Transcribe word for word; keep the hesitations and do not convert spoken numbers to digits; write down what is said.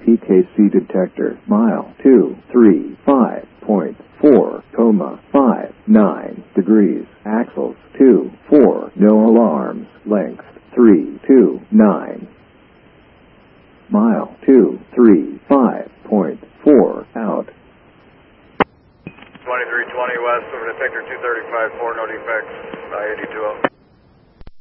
T K C detector. Mile two three five point four, comma, five nine degrees. Axles two four, no alarms. Length three two nine. Mile two three five point four, out. twenty-three twenty west over detector two thirty-five four, no defects, I eighty-two oh.